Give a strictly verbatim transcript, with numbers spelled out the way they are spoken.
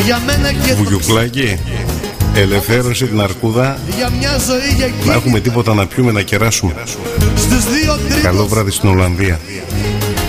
Βουγιουκλάκι, ελευθέρωσε την αρκούδα. Να έχουμε τίποτα να πιούμε, να κεράσουμε. Καλό βράδυ στην Ολλανδία.